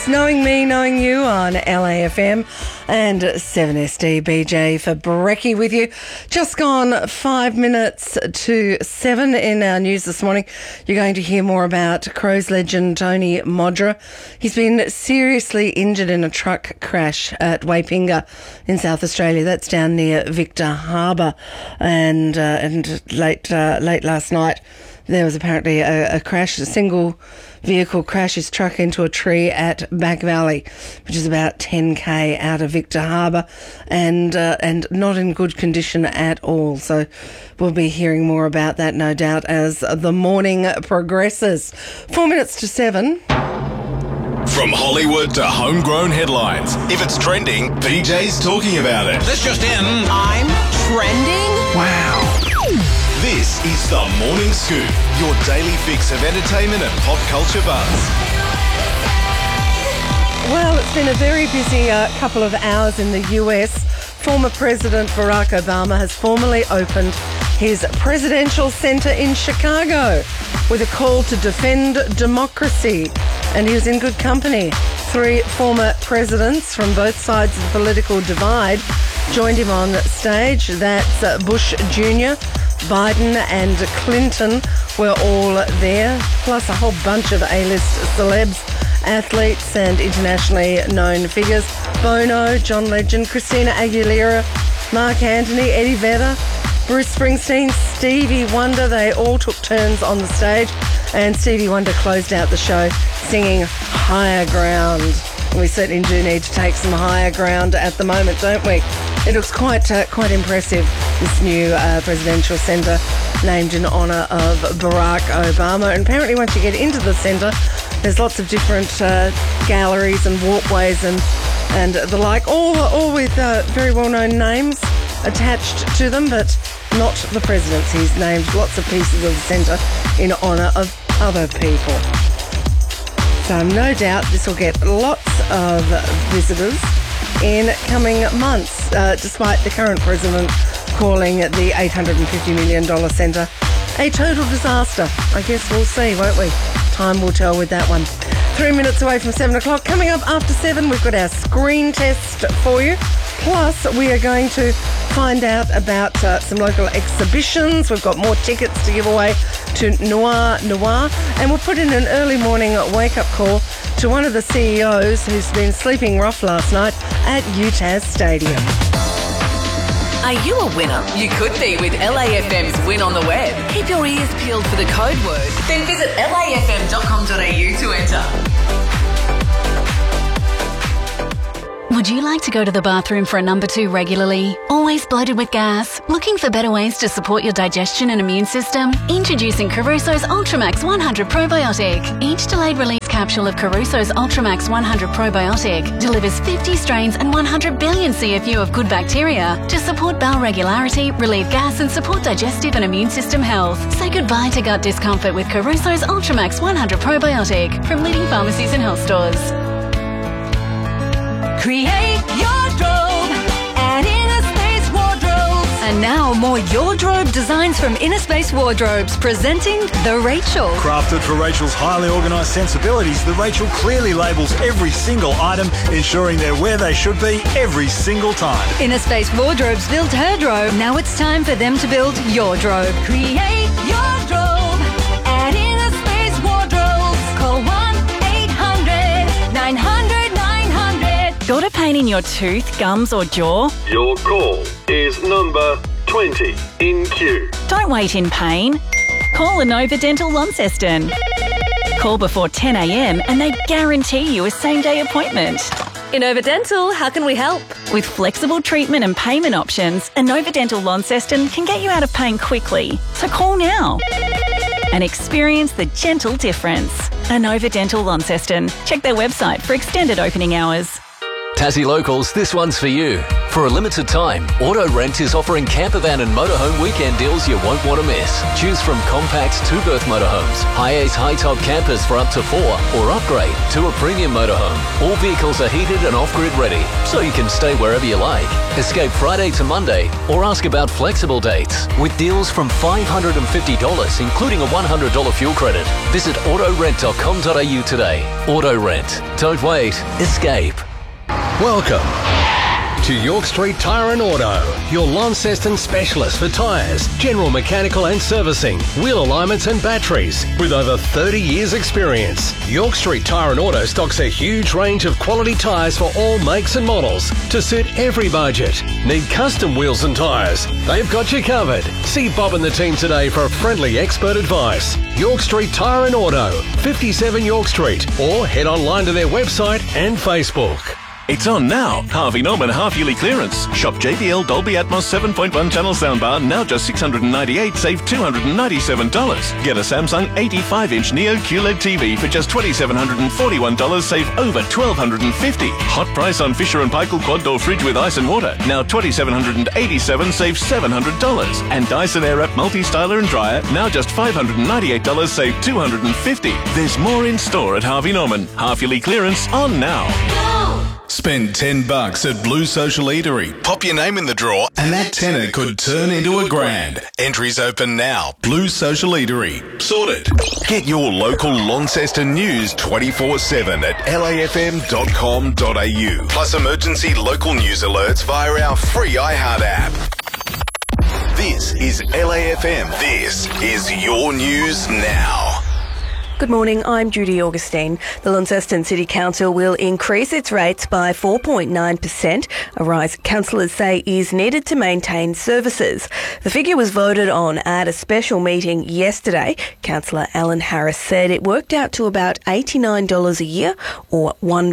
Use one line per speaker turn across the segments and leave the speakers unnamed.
Knowing Me, Knowing You on LAFM and 7SD BJ for Brekkie with you. Just gone 5 minutes to 7 in our news this morning. You're going to hear more about Crows legend Tony Modra. He's been seriously injured in a truck crash at Waipinga in South Australia. That's down near Victor Harbour. And late last night, there was apparently a crash, a single vehicle crashed his truck into a tree at Back Valley, which is about 10k out of Victor Harbour, and not in good condition at all. So we'll be hearing more about that, no doubt, as the morning progresses. 4 minutes to 7.
From Hollywood to homegrown headlines. If it's trending, BJ's talking about it.
This just in.
I'm trending?
Wow. This is The Morning Scoop, your daily fix of entertainment and pop culture buzz.
Well, it's been a very busy couple of hours in the US. Former President Barack Obama has formally opened his presidential center in Chicago with a call to defend democracy. And he was in good company. 3 former presidents from both sides of the political divide joined him on stage. That's Bush Jr., Biden and Clinton were all there, plus a whole bunch of A-list celebs, athletes and internationally known figures. Bono, John Legend, Christina Aguilera, Mark Anthony, Eddie Vedder, Bruce Springsteen, Stevie Wonder. They all took turns on the stage, and Stevie Wonder closed out the show singing Higher Ground. We certainly do need to take some higher ground at the moment, don't we? It looks quite impressive, this new presidential centre named in honour of Barack Obama. And apparently once you get into the centre, there's lots of different galleries and walkways and the like, all with very well-known names attached to them, but not the president's. He's named lots of pieces of the centre in honour of other people. So no doubt this will get lots of visitors in coming months, despite the current president calling the $850 million centre a total disaster. I guess we'll see, won't we? Time will tell with that one. 3 minutes away from 7 o'clock. Coming up after 7, we've got our screen test for you. Plus, we are going to find out about some local exhibitions. We've got more tickets to give away to Noir, and we'll put in an early morning wake-up call to one of the CEOs who's been sleeping rough last night at UTAS Stadium.
Are you a winner? You could be with LAFM's Win on the Web. Keep your ears peeled for the code word. Then visit lafm.com.au to enter.
Would you like to go to the bathroom for a number 2 regularly? Always bloated with gas? Looking for better ways to support your digestion and immune system? Introducing Caruso's Ultramax 100 Probiotic. Each delayed release capsule of Caruso's Ultramax 100 Probiotic delivers 50 strains and 100 billion CFU of good bacteria to support bowel regularity, relieve gas and support digestive and immune system health. Say goodbye to gut discomfort with Caruso's Ultramax 100 Probiotic from leading pharmacies and health stores.
Create your drobe at Inner Space Wardrobes. And now more Your Drobe designs from Inner Space Wardrobes, presenting the Rachel.
Crafted for Rachel's highly organised sensibilities, the Rachel clearly labels every single item, ensuring they're where they should be every single time.
Inner Space Wardrobes built her drobe. Now it's time for them to build your drobe. Create your drobe at Inner Space Wardrobes. Call 1-800-900-900.
Got a pain in your tooth, gums or jaw?
Your call is number 20 in queue.
Don't wait in pain. Call Inova Dental Launceston. Call before 10 a.m. and they guarantee you a same-day appointment.
Inova Dental, how can we help?
With flexible treatment and payment options, Inova Dental Launceston can get you out of pain quickly. So call now and experience the gentle difference. Inova Dental Launceston. Check their website for extended opening hours.
Tassie locals, this one's for you. For a limited time, Auto Rent is offering campervan and motorhome weekend deals you won't want to miss. Choose from compact two-berth motorhomes, high-ace high-top campers for up to 4, or upgrade to a premium motorhome. All vehicles are heated and off-grid ready, so you can stay wherever you like. Escape Friday to Monday, or ask about flexible dates. With deals from $550, including a $100 fuel credit. Visit autorent.com.au today. Auto Rent. Don't wait. Escape.
Welcome to York Street Tyre and Auto, your Launceston specialist for tyres, general mechanical and servicing, wheel alignments and batteries. With over 30 years experience, York Street Tyre and Auto stocks a huge range of quality tyres for all makes and models to suit every budget. Need custom wheels and tyres? They've got you covered. See Bob and the team today for friendly expert advice. York Street Tyre and Auto, 57 York Street, or head online to their website and Facebook.
It's on now. Harvey Norman half-yearly clearance. Shop JBL Dolby Atmos 7.1 channel soundbar, now just $698, save $297. Get a Samsung 85-inch Neo QLED TV for just $2,741, save over $1,250. Hot price on Fisher & Paykel quad door fridge with ice and water, now $2,787, save $700. And Dyson Airwrap multi-styler and dryer, now just $598, save $250. There's more in store at Harvey Norman. Half-yearly clearance on now.
Spend $10 at Blue Social Eatery. Pop your name in the draw and that tenner could turn into $1,000. Entries open now. Blue Social Eatery. Sorted. Get your local Launceston news 24/7 at lafm.com.au. Plus emergency local news alerts via our free iHeart app. This is LAFM. This is your news now.
Good morning, I'm Judy Augustine. The Launceston City Council will increase its rates by 4.9%, a rise councillors say is needed to maintain services. The figure was voted on at a special meeting yesterday. Councillor Alan Harris said it worked out to about $89 a year or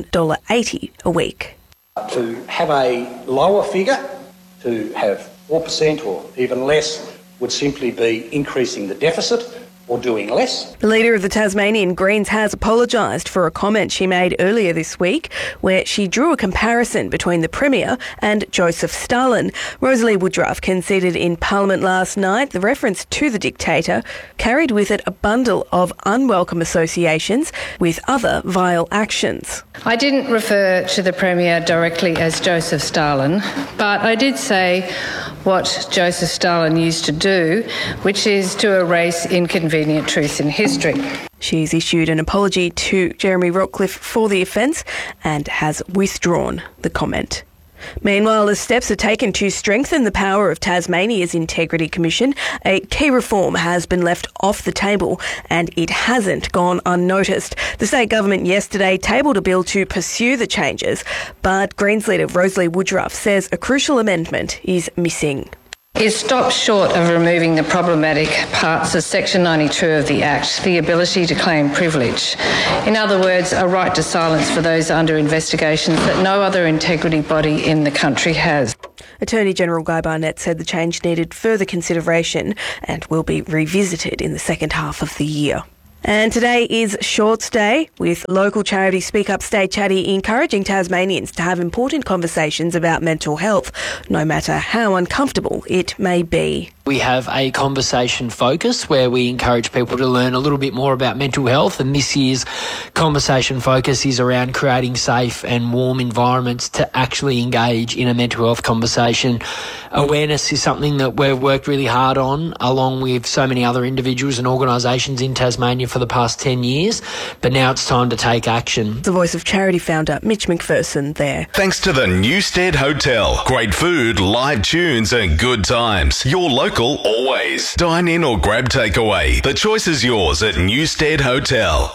$1.80 a week.
To have a lower figure, to have 4% or even less, would simply be increasing the deficit or doing less.
The leader of the Tasmanian Greens has apologised for a comment she made earlier this week where she drew a comparison between the Premier and Joseph Stalin. Rosalie Woodruff conceded in Parliament last night the reference to the dictator carried with it a bundle of unwelcome associations with other vile actions.
I didn't refer to the Premier directly as Joseph Stalin, but I did say what Joseph Stalin used to do, which is to erase inconvenient truths in history.
She's issued an apology to Jeremy Rockcliffe for the offence and has withdrawn the comment. Meanwhile, as steps are taken to strengthen the power of Tasmania's Integrity Commission, a key reform has been left off the table and it hasn't gone unnoticed. The state government yesterday tabled a bill to pursue the changes, but Greens leader Rosalie Woodruff says a crucial amendment is missing.
It stops short of removing the problematic parts of Section 92 of the Act, the ability to claim privilege. In other words, a right to silence for those under investigations that no other integrity body in the country has.
Attorney General Guy Barnett said the change needed further consideration and will be revisited in the second half of the year. And today is Shorts Day, with local charity Speak Up Stay Chatty encouraging Tasmanians to have important conversations about mental health, no matter how uncomfortable it may be.
We have a conversation focus where we encourage people to learn a little bit more about mental health, and this year's conversation focus is around creating safe and warm environments to actually engage in a mental health conversation. Awareness is something that we've worked really hard on, along with so many other individuals and organisations in Tasmania for the past 10 years, but now it's time to take action.
The Voice of Charity founder Mitch McPherson there.
Thanks to the Newstead Hotel. Great food, live tunes and good times. Your local always. Dine in or grab takeaway. The choice is yours at Newstead Hotel.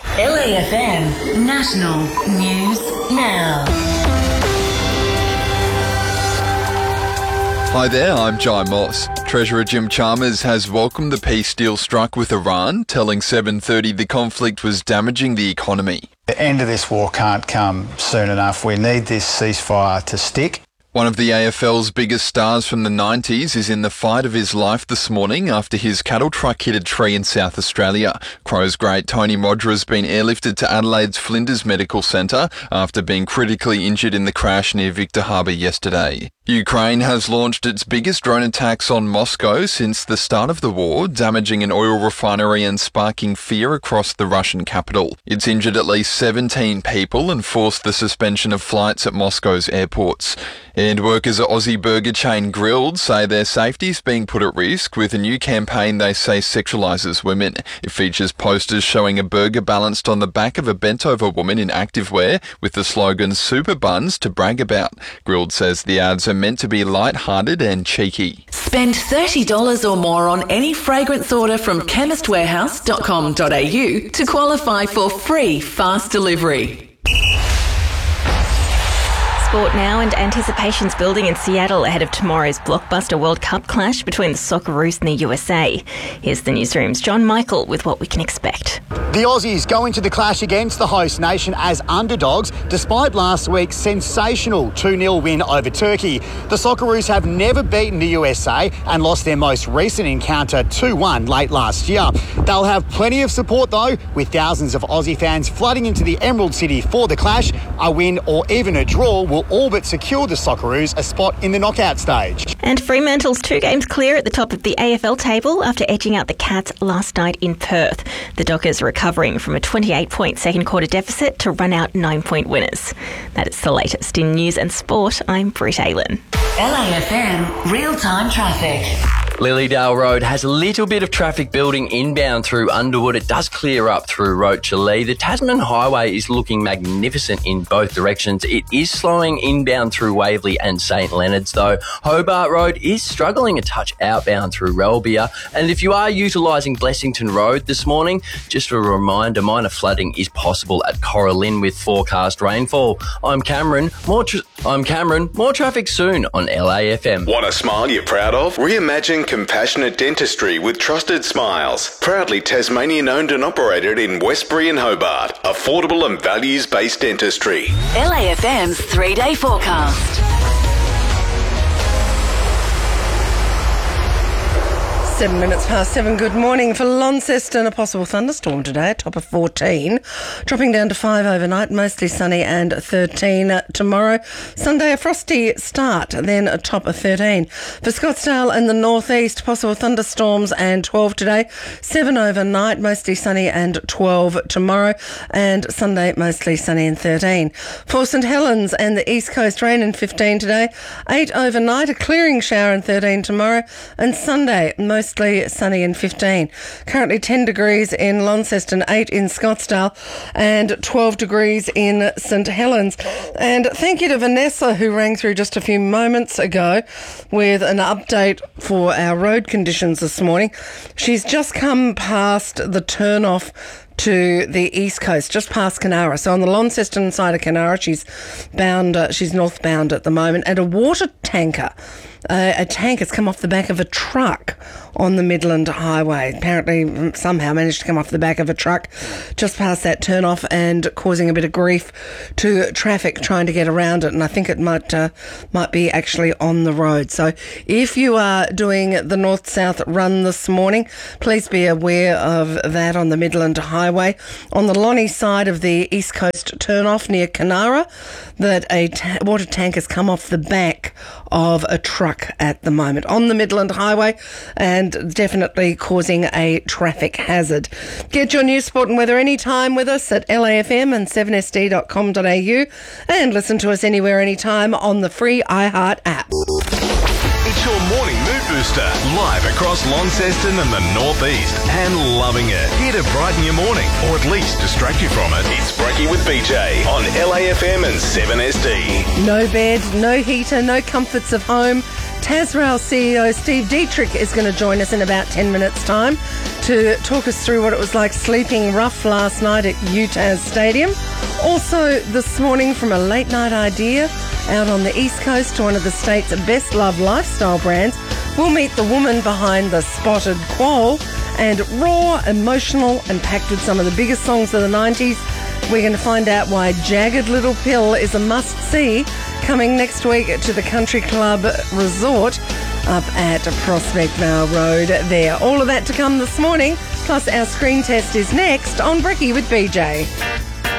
LAFM National News Now.
Hi there, I'm Jai Moss. Treasurer Jim Chalmers has welcomed the peace deal struck with Iran, telling 730 the conflict was damaging the economy.
The end of this war can't come soon enough. We need this ceasefire to stick.
One of the AFL's biggest stars from the 90s is in the fight of his life this morning after his cattle truck hit a tree in South Australia. Crows great Tony Modra has been airlifted to Adelaide's Flinders Medical Centre after being critically injured in the crash near Victor Harbour yesterday. Ukraine has launched its biggest drone attacks on Moscow since the start of the war, damaging an oil refinery and sparking fear across the Russian capital. It's injured at least 17 people and forced the suspension of flights at Moscow's airports. And workers at Aussie burger chain Grilled say their safety's being put at risk with a new campaign they say sexualises women. It features posters showing a burger balanced on the back of a bent-over woman in activewear with the slogan "Super Buns to brag about." Grilled says the ads are meant to be light-hearted and cheeky.
Spend $30 or more on any fragrance order from chemistwarehouse.com.au to qualify for free fast delivery.
Sport now, and anticipation's building in Seattle ahead of tomorrow's blockbuster World Cup clash between the Socceroos and the USA. Here's the newsroom's John Michael with what we can expect.
The Aussies go into the clash against the host nation as underdogs, despite last week's sensational 2-0 win over Turkey. The Socceroos have never beaten the USA and lost their most recent encounter 2-1 late last year. They'll have plenty of support though, with thousands of Aussie fans flooding into the Emerald City for the clash. A win or even a draw will all but secure the Socceroos a spot in the knockout stage.
And Fremantle's 2 games clear at the top of the AFL table after edging out the Cats last night in Perth. The Dockers recovering from a 28-point second quarter deficit to run out 9-point winners. That is the latest in news and sport. I'm Britt Aylen.
LAFM real-time traffic.
Lilydale Road has a little bit of traffic building inbound through Underwood. It does clear up through Rochalee. The Tasman Highway is looking magnificent in both directions. It is slowing inbound through Waverley and St Leonards though. Hobart Road is struggling a touch outbound through Relbia. And if you are utilising Blessington Road this morning, just a reminder, minor flooding is possible at Coralyn with forecast rainfall. I'm Cameron. More traffic soon on LAFM.
Want a smile you're proud of? Reimagine compassionate dentistry with Trusted Smiles. Proudly Tasmanian owned and operated in Westbury and Hobart. Affordable and values-based dentistry.
LAFM's 3-day forecast.
7 minutes past 7. Good morning. For Launceston, a possible thunderstorm today, top of 14, dropping down to 5 overnight, mostly sunny, and 13 tomorrow. Sunday, a frosty start, then a top of 13. For Scottsdale and the northeast, possible thunderstorms and 12 today, 7 overnight, mostly sunny, and 12 tomorrow, and Sunday, mostly sunny and 13. For St Helens and the east coast, rain and 15 today, 8 overnight, a clearing shower and 13 tomorrow, and Sunday, mostly sunny and 15. Currently 10 degrees in Launceston, 8 in Scottsdale, and 12 degrees in St Helens. And thank you to Vanessa, who rang through just a few moments ago with an update for our road conditions this morning. She's just come past the turn-off to the east coast, just past Canara. So on the Launceston side of Canara, she's northbound at the moment, and a water tanker. A tank has come off the back of a truck on the Midland Highway. Apparently, somehow managed to come off the back of a truck just past that turn-off and causing a bit of grief to traffic trying to get around it. And I think it might be actually on the road. So if you are doing the north-south run this morning, please be aware of that on the Midland Highway. On the Lonnie side of the east coast turn-off near Canara, that a water tank has come off the back of a truck at the moment on the Midland Highway and definitely causing a traffic hazard. Get your news, sport and weather anytime with us at LAFM and 7sd.com.au and listen to us anywhere, anytime on the free iHeart app.
It's your morning mood booster, live across Launceston and the northeast, and loving it. Here to brighten your morning, or at least distract you from it. It's Brekkie with BJ on LAFM and 7SD.
No bed, no heater, no comforts of home. Tasrail CEO Steve Dietrich is going to join us in about 10 minutes' time to talk us through what it was like sleeping rough last night at UTAS Stadium. Also this morning, from a late night idea out on the East Coast to one of the state's best loved lifestyle brands, we'll meet the woman behind the Spotted Quoll, and raw, emotional and packed with some of the biggest songs of the 90s. We're going to find out why Jagged Little Pill is a must-see coming next week to the Country Club Resort up at Prospect Vale Road there. All of that to come this morning, plus our screen test is next on Bricky with BJ.